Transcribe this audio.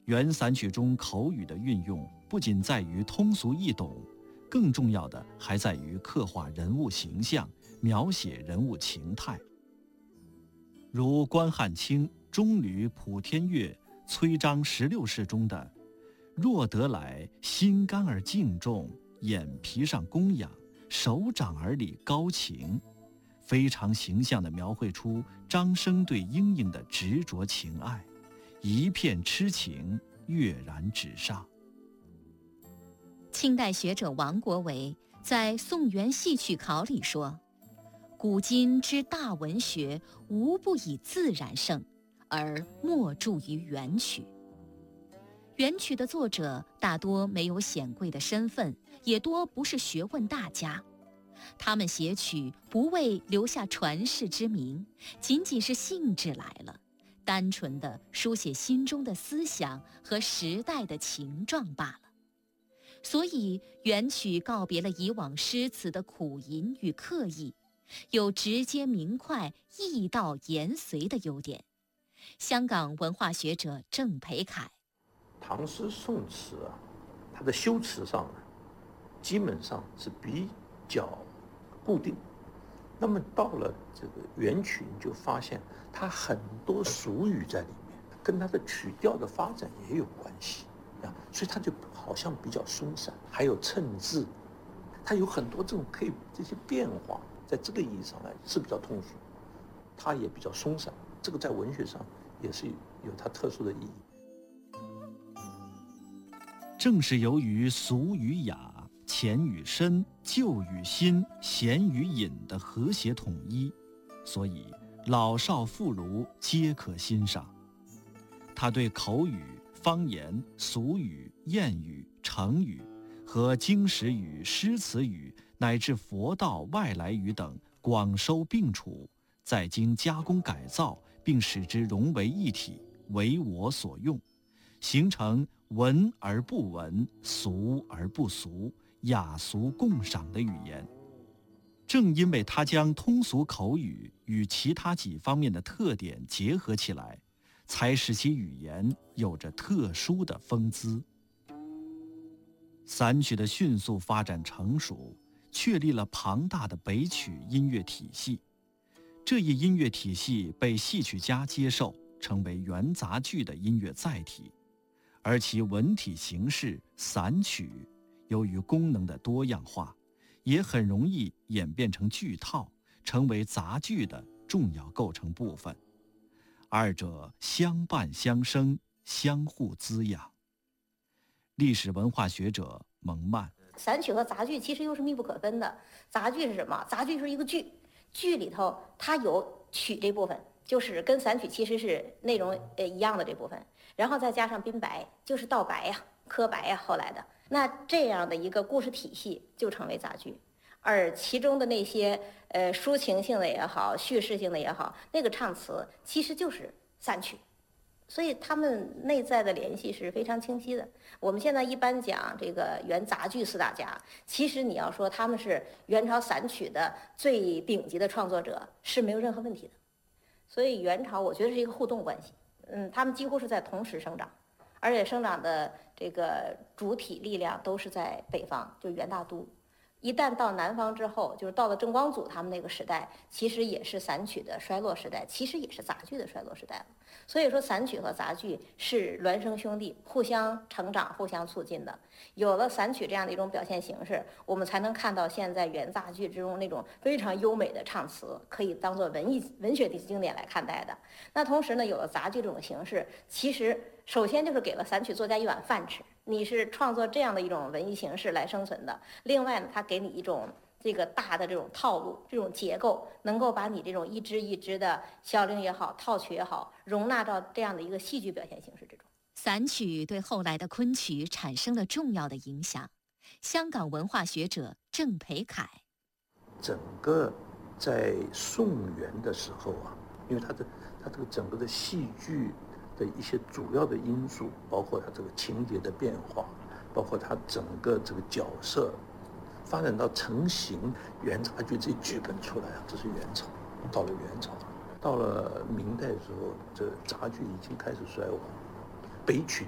元散曲中口语的运用不仅在于通俗易懂，更重要的还在于刻画人物形象，描写人物情态。如关汉卿《中吕普天乐·崔章16世》中的“若得来，心肝而敬重，眼皮上供养，手掌而理高情”，非常形象地描绘出张生对莺莺的执着情爱，一片痴情跃然纸上。 清代学者王国维在《宋元戏曲考》里说：“古今之大文学，无不以自然胜，而莫著于元曲。”元曲的作者大多没有显贵的身份，也多不是学问大家。他们写曲不为留下传世之名，仅仅是兴致来了，单纯地书写心中的思想和时代的情状罢了。所以元曲告别了以往诗词的苦吟与刻意，有直接明快、意道言随的优点。香港文化学者郑培凯： 唐诗宋词啊，它的修辞上呢，基本上是比较固定。那么到了这个元曲，你就发现它很多俗语在里面，跟它的曲调的发展也有关系啊，所以它就好像比较松散。还有衬字，它有很多这种可以这些变化，在这个意义上来是比较通俗，它也比较松散。这个在文学上也是有它特殊的意义。 正是由于俗与雅、浅与深、旧与新、闲与隐的和谐统一，所以老少妇孺皆可欣赏。他对口语、方言、俗语、谚语、成语和经史语、诗词语乃至佛道外来语等广收并处，再经加工改造，并使之融为一体，为我所用，形成文而不文、俗而不俗、雅俗共赏的语言。正因为他将通俗口语与其他几方面的特点结合起来，才使其语言有着特殊的风姿。散曲的迅速发展成熟，确立了庞大的北曲音乐体系。这一音乐体系被戏曲家接受，成为元杂剧的音乐载体。而其文体形式散曲，由于功能的多样化，也很容易演变成剧套，成为杂剧的重要构成部分。二者相伴相生，相互滋养。历史文化学者蒙曼： 散曲和杂剧其实又是密不可分的。杂剧是什么？杂剧是一个剧，剧里头它有曲这部分，就是跟散曲其实是内容一样的这部分，然后再加上宾白，就是道白呀、刻白呀，后来的那这样的一个故事体系就成为杂剧。而其中的那些抒情性的也好，叙事性的也好，那个唱词其实就是散曲，所以他们内在的联系是非常清晰的。我们现在一般讲这个元杂剧四大家，其实你要说他们是元朝散曲的最顶级的创作者，是没有任何问题的。所以元朝我觉得是一个互动关系，他们几乎是在同时生长，而且生长的这个主体力量都是在北方，就元大都。一旦到南方之后，就是到了郑光祖他们那个时代，其实也是散曲的衰落时代，其实也是杂剧的衰落时代了。所以说散曲和杂剧是孪生兄弟，互相成长、互相促进的。有了散曲这样的一种表现形式，我们才能看到现在元杂剧之中那种非常优美的唱词，可以当做文学的经典来看待的。那同时呢，有了杂剧这种形式，其实首先就是给了散曲作家一碗饭吃，你是创作这样的一种文艺形式来生存的。另外呢，它给你一种这个大的这种套路、这种结构，能够把你这种一支一支的小令也好、套曲也好，容纳到这样的一个戏剧表现形式之中。 散曲对后来的昆曲产生了重要的影响。香港文化学者郑培凯： 整个在宋元的时候啊，因为它这个整个的戏剧的一些主要的因素，包括它这个情节的变化，包括它整个这个角色发展到成型，元杂剧这剧本出来啊，这是元朝。到了元朝，到了明代的时候，这杂剧已经开始衰亡，北曲